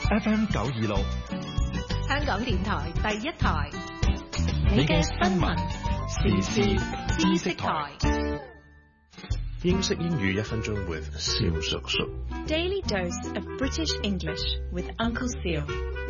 FM 926， 香港電台第一台， 你嘅新聞時事知識台。 英式英語1分鐘 with 蕭叔叔。 Daily dose of British English with Uncle Seal.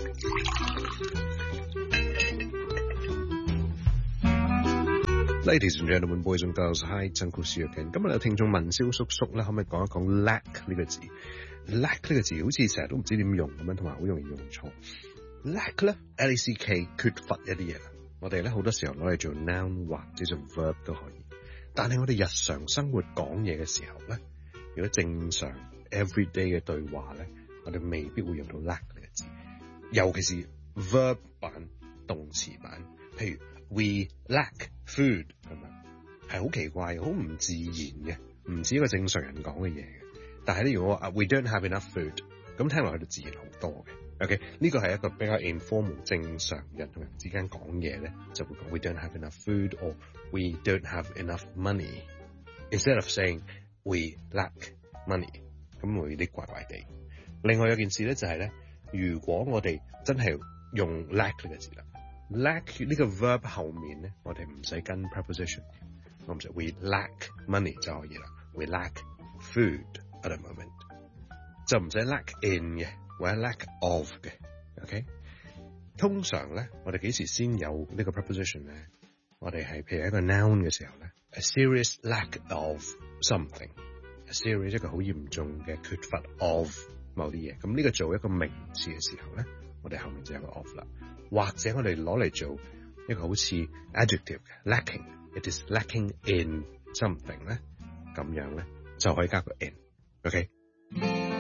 Ladies and gentlemen, boys and girls, hi, Uncle Seal again. 今日有聽眾問蕭叔叔咧，可唔可以講一講 lack 呢個字？lack 呢個字好似成日都唔知點用咁樣，同埋好容易用錯。lack 咧 L-A-C-K 缺乏一啲嘢啦。我哋咧好多時候攞嚟做 noun 或者做 verb 都可以。但係我哋日常生活講嘢嘅時候咧，如果正常 everyday 嘅對話咧，我哋未必會用到 lack 呢個字，尤其是 verb 版、動詞版，譬如 we lack food 咁樣，係好奇怪嘅，好唔自然嘅，唔似一個正常人講嘅嘢嘅。但係咧，如果we don't have enough food， 咁聽落去就自然好多嘅。OK， 呢個係一個比較 informal 正常人同人之間講嘢咧，就會講 we don't have enough food or we don't have enough money instead of saying we lack money， 咁會有啲怪怪地。另外有件事咧就係咧，如果我哋真係用 lack 呢個字啦 ，lack 呢個 verb 後面咧，我哋唔使跟 preposition， 我唔使 we lack money 就可以啦 ，we lack food at a moment， 就唔使 lack in 嘅。或者 lack of 嘅 ，OK？ 通常咧，我哋幾時先有呢個 preposition 咧？我哋係譬如一個 noun 嘅時候咧 ，a serious lack of something，a serious 一個好嚴重嘅缺乏 of 某啲嘢。咁呢個做一個名詞嘅時候咧，我哋後面就有個 of 啦。或者我哋攞嚟做一個好似 adjective 嘅 lacking，it is lacking in something 咧，咁樣咧就可以加個 in，OK？